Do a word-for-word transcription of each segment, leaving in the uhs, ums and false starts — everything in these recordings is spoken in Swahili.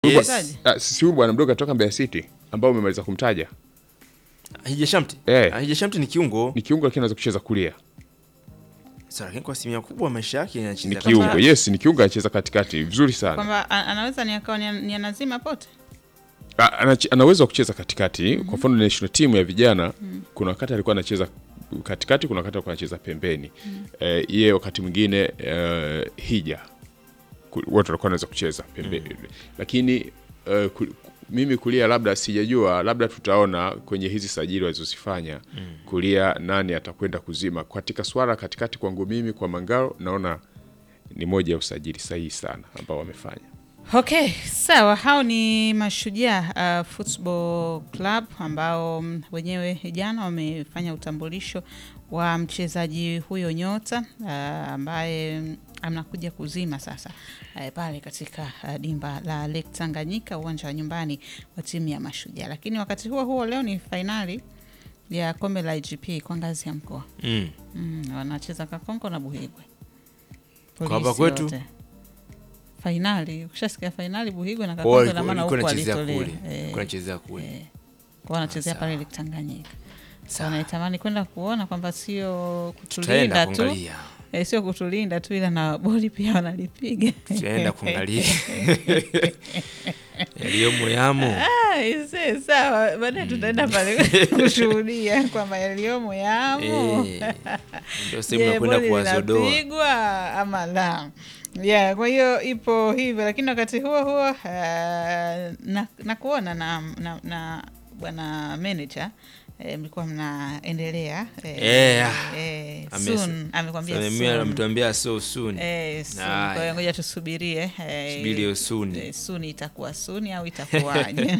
Yes. Uh, si huyu bwana mdogo kutoka Mbeya City ambao umemaliza kumtaja. Hija Shamti. Eh. Hija Shamti ni kiungo. Ni kiungo lakini anaweza kucheza kulia. Sasa lakini kwa asilimia kubwa maisha yake yanacheza Ni kiungo. Yes, ni kiungo anacheza katikati vizuri sana. Kwamba anaweza ni akawa ni anazima pote. Ana, anaweza kucheza katikati. Mm -hmm. Kwa mfano national team ya vijana mm -hmm. kuna wakati alikuwa anacheza katikati, kuna wakati alikuwa anacheza pembeni. Mm -hmm. Eh, yeye wakati mwingine eh, Hija watu walikuwa wanaweza kucheza pembeni. Mm -hmm. Lakini uh, ku, mimi kulia labda sijajua, labda tutaona kwenye hizi sajili walizozifanya mm. kulia nani atakwenda kuzima katika swala katikati. Kwangu mimi kwa Mangalo naona ni moja ya usajili sahihi sana ambao wamefanya. Okay, sawa. Hao ni Mashujaa uh, Football Club ambao wenyewe jana wamefanya utambulisho wa mchezaji huyo nyota uh, ambaye anakuja kuzima sasa uh, pale katika uh, dimba la Lake Tanganyika, uwanja wa nyumbani wa timu ya Mashujaa. Lakini wakati huo huo leo ni finali ya kombe la I G P kwa ngazi ya mkoa. Mm. Mm, wanacheza Kakonko na Buhigwe. Kwa hapa kwetu yote. Finali, ukishasikia finali Buhigwe na Kakonko na maana huko alitolewa. Eh, kwa anachezea kule. Eh, kwa anachezea pale Lake Tanganyika. Sasa naitamani kwenda kuona kwamba sio kutulinda tu. Eh, sio kutulinda tu ila na boli pia wanalipiga. Tunaenda kuangalia. Yaliyomo yamo. Ah, ise sawa. Baadaye tutaenda pale kushuhudia kwamba yaliyomo yamo. Eh. Ndio sema kwenda kuwazodoa. Pigwa ama la. Yeah, kwa hiyo ipo hivyo, lakini wakati huo huo uh, na, na kuona na na, na bwana manager eh, mlikuwa mnaendelea eh, yeah. eh, soon amekwambia soon. Mimi ametuambia so soon. Eh, soon. Kwa hiyo ngoja tusubirie. Eh, Subirio soon. Eh, soon itakuwa soon au itakuwaje?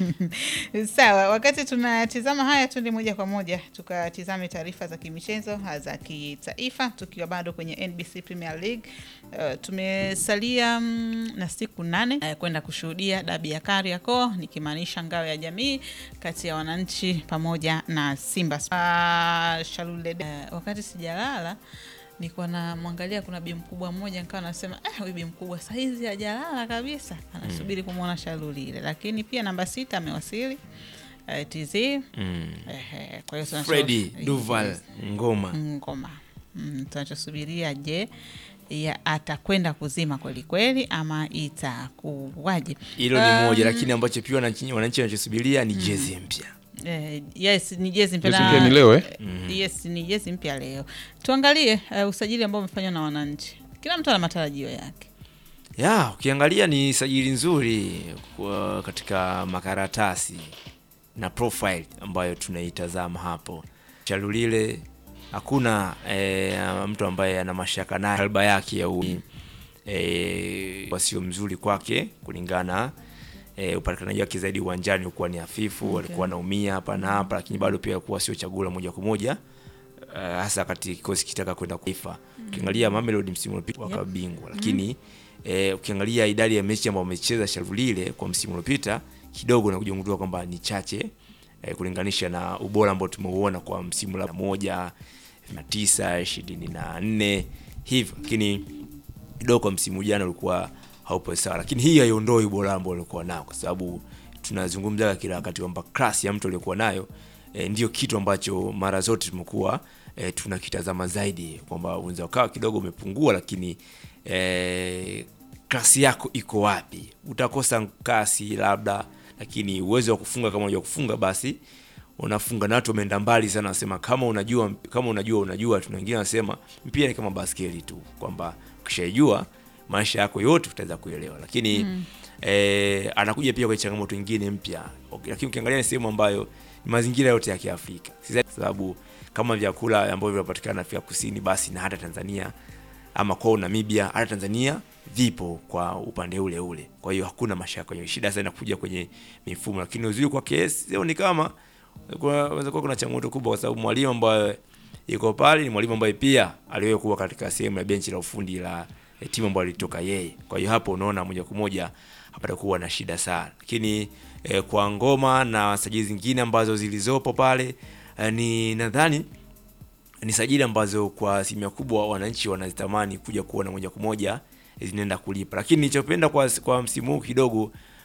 Sawa, wakati tunatizama haya tuende moja kwa moja tukatizame taarifa za kimichezo za kitaifa tukiwa bado kwenye N B C Premier League. Uh, tumesalia um, na siku nane uh, kwenda kushuhudia dabi ya Kariakoo, nikimaanisha ngao ya jamii kati ya wananchi pamoja na Simba. Uh, Shalule, uh, wakati sijalala nilikuwa na mwangalia kuna bi mkubwa mmoja nikawa nasema eh, huyu bi mkubwa saizi hajalala kabisa, anasubiri kumuona Shalulile. Lakini pia namba sita amewasili uh, T Z. Mm. Eh, kwa hiyo Freddy Duval Ngoma. Ngoma. Mm, tunachosubiria je, ya atakwenda kuzima kweli kweli ama itakuwaje? Hilo um, ni moja, lakini ambacho pia wananchi wanachosubiria ni jezi mpya. Eh, yes, ni jezi mpya. Jezi mpya ni leo eh? Mm. Yes, ni jezi mpya leo. Tuangalie uh, usajili ambao umefanywa na wananchi. Kila mtu ana matarajio yake. Ya, ukiangalia ni sajili nzuri kwa katika makaratasi na profile ambayo tunaitazama hapo. Shalulile hakuna e, mtu ambaye ana mashaka naye kalba yake ya ui e, wasio mzuri kwake kulingana e, upatikanaji wake zaidi uwanjani ulikuwa ni hafifu. Okay. Alikuwa anaumia hapa na hapa, lakini bado pia alikuwa sio chaguo moja kwa moja uh, hasa katika kikosi kitaka kwenda kuifa. Mm. Ukiangalia Mamelodi msimu uliopita wakawa bingwa, lakini mm. e, ukiangalia idadi ya mechi ambazo amecheza Shalulile kwa msimu uliopita kidogo na kujungundua kwamba ni chache e, kulinganisha na ubora ambao tumeuona kwa msimu la moja na tisa ishirini na nne hivi, lakini kidogo kwa msimu jana ulikuwa haupo sawa. Lakini hii haiondoi ubora ambao ulikuwa nao, kwa sababu tunazungumza kila wakati kwamba class ya mtu aliyokuwa nayo e, ndio kitu ambacho mara zote tumekuwa e, tunakitazama zaidi, kwamba unaweza ukawa kidogo umepungua, lakini e, class yako iko wapi? Utakosa kasi labda, lakini uwezo wa kufunga kama unajua kufunga basi unafunga. Na watu wameenda mbali sana wasema kama unajua kama unajua unajua tu. Wengine wanasema mpira ni kama baskeli tu, kwamba ukishajua maisha yako yote utaweza kuelewa. Lakini mm. eh, anakuja pia kwa changamoto nyingine mpya. Okay, lakini ukiangalia ni sehemu ambayo ni mazingira yote ya Kiafrika. Sisi sababu kama vyakula ambavyo vinapatikana Afrika Kusini basi na hata Tanzania ama kwa Namibia hata Tanzania vipo kwa upande ule ule. Kwa hiyo hakuna mashaka kwenye shida sana kuja kwenye mifumo, lakini uzuri kwa kesi leo ni kama kwa kuna changamoto kubwa, kwa sababu mwalimu ambaye yuko pale ni mwalimu ambaye pia aliwahi kuwa katika sehemu ya benchi la ufundi la e, timu ambayo ilitoka yeye. Kwa hiyo hapo unaona moja kwa moja hapata kuwa na shida sana. Lakini e, kwa Ngoma na sajili zingine ambazo zilizopo pale e, ni nadhani ni sajili ambazo kwa asilimia kubwa wananchi wanazitamani kuja kuona moja kwa moja zinaenda kulipa. Lakini nilichopenda kwa kwa msimu huu kidogo